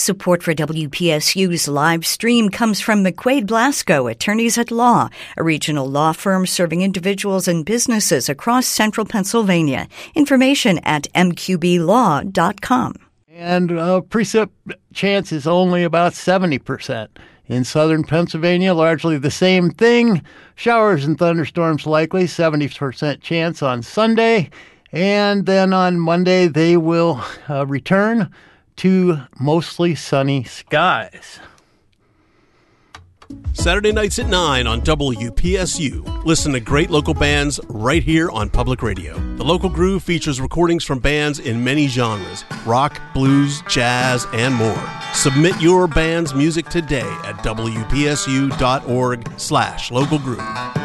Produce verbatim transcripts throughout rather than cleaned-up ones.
Support for W P S U's live stream comes from McQuaid Blasco, Attorneys at Law, a regional law firm serving individuals and businesses across central Pennsylvania. Information at m q b law dot com. And uh, precip chance is only about seventy percent. In southern Pennsylvania, largely the same thing. Showers and thunderstorms likely, seventy percent chance on Sunday. And then on Monday, they will uh, return to mostly sunny skies. Saturday nights at nine on W P S U. Listen to great local bands right here on Public Radio. The Local Groove features recordings from bands in many genres: rock, blues, jazz, and more. Submit your band's music today at w p s u dot org slash local groove.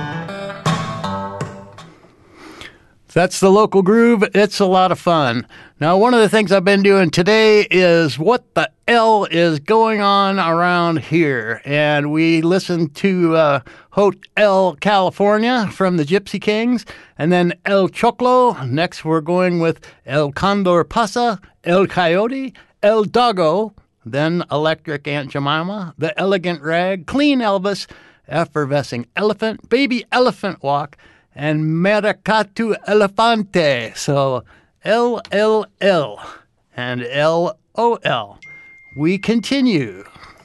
That's the Local Groove. It's a lot of fun. Now, one of the things I've been doing today is what the L is going on around here. And we listened to uh, Hotel California from the Gypsy Kings, and then El Choclo. Next, we're going with El Condor Pasa, El Coyote, El Doggo, then Electric Aunt Jemima, The Elegant Rag, Clean Elvis, Effervescing Elephant, Baby Elephant Walk, and Maracatu Elefante. So L L L and L O L. We continue.